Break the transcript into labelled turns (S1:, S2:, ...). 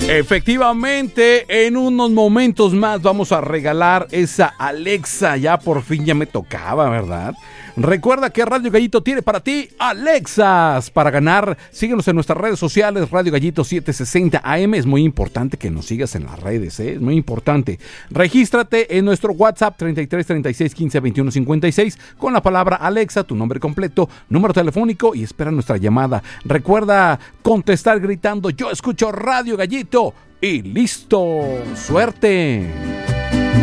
S1: Efectivamente, en unos momentos más vamos a regalar esa Alexa. Ya por fin ya me tocaba, ¿verdad? Recuerda que Radio Gallito tiene para ti Alexas para ganar. Síguenos en nuestras redes sociales, Radio Gallito 760 AM. Es muy importante que nos sigas en las redes, ¿eh? Es muy importante. Regístrate en nuestro WhatsApp 33 36 15 21 56 con la palabra Alexa, tu nombre completo, número telefónico y espera nuestra llamada. Recuerda contestar gritando: yo escucho Radio Gallito y listo. ¡Suerte!